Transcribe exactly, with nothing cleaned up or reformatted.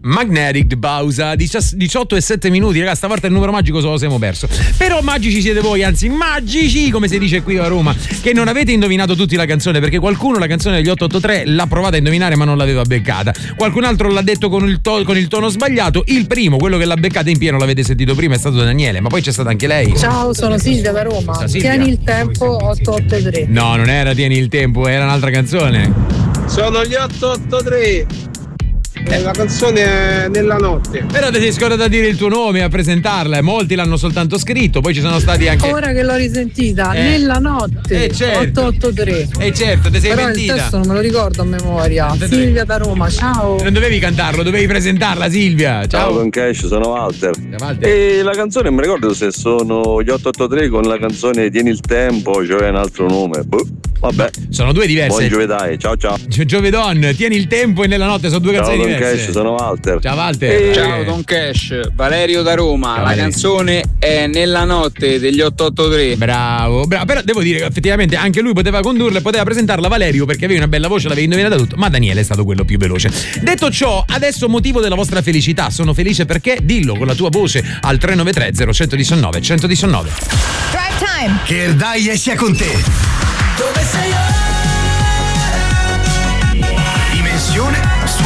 Magnetic pausa diciotto e sette minuti, ragazzi, stavolta il numero magico se lo siamo perso. Però magici siete voi, anzi magici come si dice qui a Roma, che non avete indovinato tutti la canzone, perché qualcuno la canzone degli otto otto tre l'ha provata a indovinare ma non l'aveva beccata, qualcun altro l'ha detto con il, to- con il tono sbagliato. Il primo, quello che l'ha beccata in pieno, l'avete sentito prima, è stato Daniele, ma poi c'è stata anche lei. Ciao, sono Silvia da Roma. Tieni il tempo otto otto tre. No, non era Tieni il tempo, era un'altra canzone. Sono gli otto otto tre. Eh. La canzone è Nella notte. Però ti sei scordato a dire il tuo nome, a presentarla. Molti l'hanno soltanto scritto, poi ci sono stati anche. Ora che l'ho risentita, eh. Nella notte. Eh certo. otto otto tre. Eh certo, ti sei Però mentita. il testo non me lo ricordo a memoria. Silvia da Roma, ciao. Non dovevi cantarlo, dovevi presentarla, Silvia. Ciao. Ciao con Cash, sono Walter. Walter. E la canzone mi ricordo se sono gli otto otto tre con la canzone Tieni il tempo, cioè un altro nome. Boh. Vabbè. Sono due diverse. Buon giovedì, ciao ciao. Gio- Giovedon, Tieni il tempo e Nella notte sono due ciao, canzoni diverse. Ciao Don Cash, sono Walter. Ciao Walter. E... Ciao Don Cash, Valerio da Roma. Ciao, la Valerio. Canzone è Nella notte degli otto otto tre. Bravo, bravo. Però devo dire che effettivamente anche lui poteva condurla e poteva presentarla Valerio, perché aveva una bella voce, l'avevi indovinata tutto, ma Daniele è stato quello più veloce. Detto ciò, adesso motivo della vostra felicità. Sono felice perché? Dillo con la tua voce al tre nove tre zero uno uno nove uno uno nove. Drive time. Che Erdaie sia con te. Dove sei ora? Dimensione